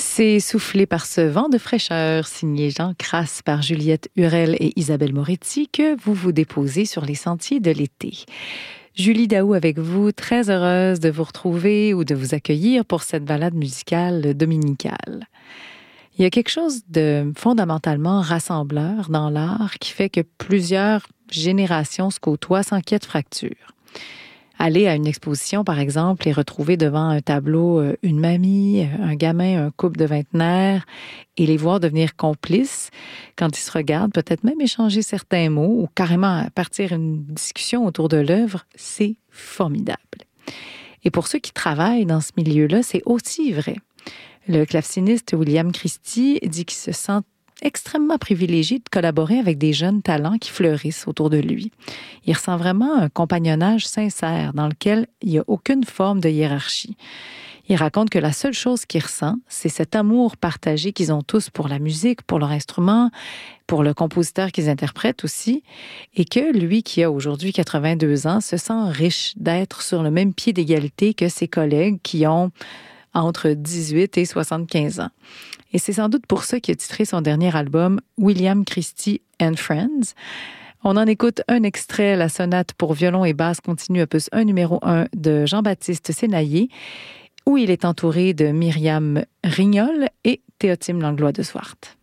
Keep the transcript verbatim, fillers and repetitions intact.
C'est soufflé par ce vent de fraîcheur, signé Jean Crasse par Juliette Hurel et Isabelle Moretti, que vous vous déposez sur les sentiers de l'été. Julie Daou avec vous, très heureuse de vous retrouver ou de vous accueillir pour cette balade musicale dominicale. Il y a quelque chose de fondamentalement rassembleur dans l'art qui fait que plusieurs générations se côtoient sans qu'il y ait de fracture. Aller à une exposition, par exemple, et retrouver devant un tableau une mamie, un gamin, un couple de vingtenaires, et les voir devenir complices quand ils se regardent, peut-être même échanger certains mots ou carrément partir une discussion autour de l'œuvre, c'est formidable. Et pour ceux qui travaillent dans ce milieu-là, c'est aussi vrai. Le claveciniste William Christie dit qu'il se sent extrêmement privilégié de collaborer avec des jeunes talents qui fleurissent autour de lui. Il ressent vraiment un compagnonnage sincère dans lequel il n'y a aucune forme de hiérarchie. Il raconte que la seule chose qu'il ressent, c'est cet amour partagé qu'ils ont tous pour la musique, pour leur instrument, pour le compositeur qu'ils interprètent aussi, et que lui, qui a aujourd'hui quatre-vingt-deux ans, se sent riche d'être sur le même pied d'égalité que ses collègues qui ont entre dix-huit et soixante-quinze ans. Et c'est sans doute pour ça qu'il a titré son dernier album « William Christie and Friends ». On en écoute un extrait, la sonate pour violon et basse continue opus un numéro un de Jean-Baptiste Sénaillé, où il est entouré de Myriam Rignol et Théotime Langlois de Swart.